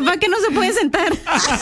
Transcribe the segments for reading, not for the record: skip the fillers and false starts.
sofá que no se puede sentar.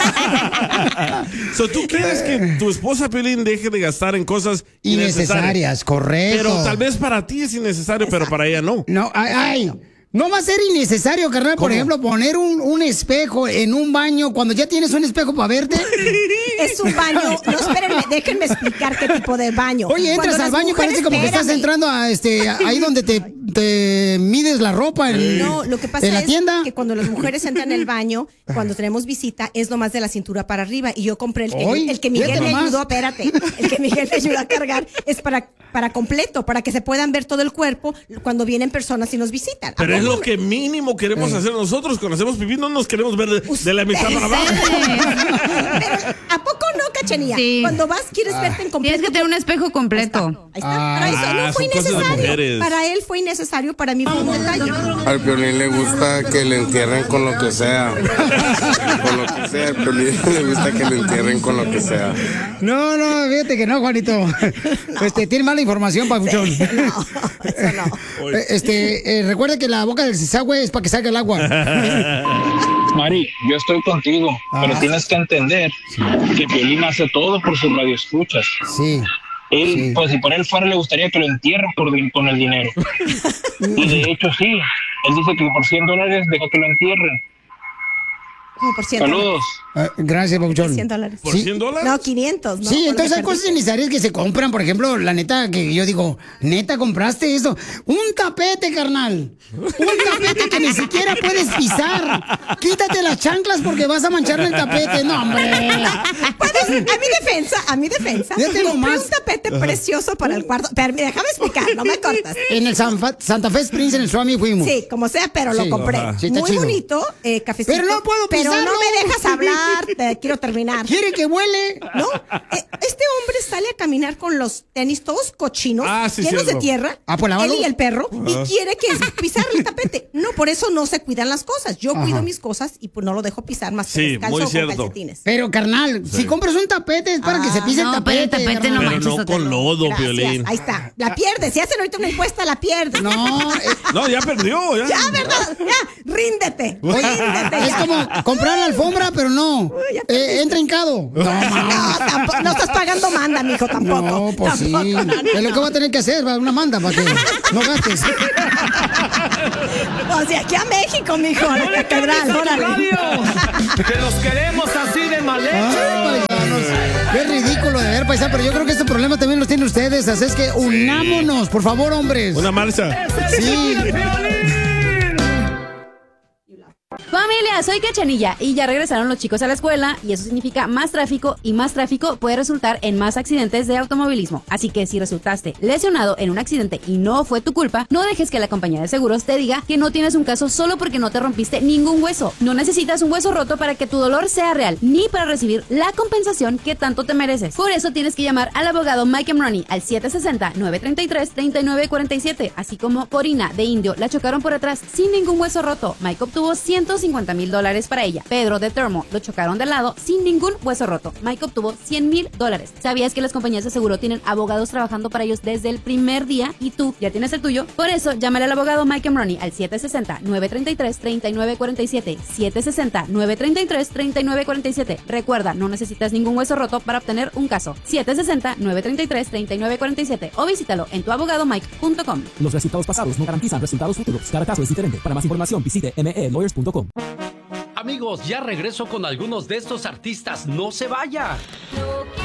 ¿Tú quieres que tu esposa, Piolín, deje de gastar en cosas innecesarias? Correcto. Pero tal vez para ti es innecesario, pero para ella no. No, no va a ser innecesario, carnal. ¿Cómo? Por ejemplo, poner un espejo en un baño cuando ya tienes un espejo para verte. Es un baño. No, espérenme, déjenme explicar qué tipo de baño. Oye, entras al baño y parece como que estás entrando a ahí donde te mides la ropa No, lo que pasa en la es tienda. que cuando las mujeres entran al baño, cuando tenemos visita, es nomás de la cintura para arriba. Y yo compré el que Miguel me ayudó, espérate, el que Miguel me ayudó a cargar, es para completo, para que se puedan ver todo el cuerpo cuando vienen personas y nos visitan. Pero es lo que mínimo queremos hacer nosotros. Cuando hacemos pipí no nos queremos ver de la mitad para abajo. Pero, ¿a poco no, Cachanilla? Sí. Cuando vas, quieres verte en completo. Tienes que tener un espejo completo. Ahí está. Pero eso no fue son cosas de innecesario. mujeres. Para él fue innecesario, para mí fue un detalle. Al Piolín le gusta que le entierren con lo que sea. Con lo que sea, al Piolín le gusta que le entierren con lo que sea. No, fíjate que no, Juanito. Tiene mala información, papuchón. No, eso no. Recuerda que la boca del desagüe es para que salga el agua. Mari, yo estoy contigo, pero tienes que entender que Piolín hace todo por sus radioescuchas. Sí. Él, pues si por él fuera, le gustaría que lo entierren con el dinero. Y de hecho sí, él dice que por $100 deja que lo entierren. Como por $100. Saludos. Gracias, papuchón. $100. ¿Por Sí. $100? No, 500. ¿no? Sí, entonces hay Porque cosas innecesarias que se compran. Por ejemplo, la neta, que yo digo, neta, compraste eso. Un tapete, carnal. Un tapete que ni siquiera puedes pisar. Quítate las chanclas porque vas a manchar el tapete. No, hombre. Puedes, a mi defensa. Ya tengo compré más. un tapete precioso para el cuarto. Pero déjame explicar, no me cortas. En el Santa Fe Springs, en el Swami fuimos. Sí, como sea, pero Sí, lo compré. ajá. Sí, está Muy chido. bonito, cafecito. Pero no puedo Pero pisarlo. no me dejas hablar, quiero terminar. ¿Quiere que huele? ¿No? Este hombre sale a caminar con los tenis todos cochinos, Sí, llenos cierto. de tierra. Pues lávalo. Él y el perro. Y quiere que pisar el tapete. No, por eso no se cuidan las cosas. Yo cuido mis cosas y pues no lo dejo pisar más que Sí, descalzo muy o con cierto. calcetines. Pero, carnal, si compras un tapete es para que se pise el no, pero tapete. el tapete carnal. no Pero manches, no Sotelo. con lodo, Gracias, Piolín. ahí está. La pierdes. Si hacen ahorita una encuesta, la pierdes. No, No, ya perdió. Ya, ¿verdad? Ya, ríndete. oye, Ríndete es ya. como comprar la alfombra, pero no. ya perdiste. Entra hincado. No, No, tampoco, no estás pagando manda, mijo, tampoco. no, pues sí. Tampoco, no. Es lo que va a tener que hacer, va, una manda para que no gastes. O sea, aquí a México, mijo, a la catedral, órale. Que los queremos así de mal hecho. Ay, paisanos, qué ridículo de ver, paisano, pero yo creo que este problema también los tienen ustedes, así es que unámonos, por favor, hombres. Una marcha. Sí. Familia, soy Cachanilla y ya regresaron los chicos a la escuela y eso significa más tráfico y más tráfico puede resultar en más accidentes de automovilismo. Así que si resultaste lesionado en un accidente y no fue tu culpa, no dejes que la compañía de seguros te diga que no tienes un caso solo porque no te rompiste ningún hueso. No necesitas un hueso roto para que tu dolor sea real ni para recibir la compensación que tanto te mereces. Por eso tienes que llamar al abogado Mike Emroni al 760-933-3947, así como Corina de Indio la chocaron por atrás sin ningún hueso roto. Mike obtuvo $150,000 para ella. Pedro de Termo lo chocaron de lado sin ningún hueso roto. Mike obtuvo $100,000. ¿Sabías que las compañías de seguro tienen abogados trabajando para ellos desde el primer día y tú ya tienes el tuyo? Por eso, llámale al abogado Mike Emroni al 760-933-3947. 760-933-3947. Recuerda, no necesitas ningún hueso roto para obtener un caso. 760-933-3947 o visítalo en tuabogadomike.com. Los resultados pasados no garantizan resultados futuros. Cada caso es diferente. Para más información, visite melawyers.com. Amigos, ya regreso con algunos de estos artistas. No se vaya.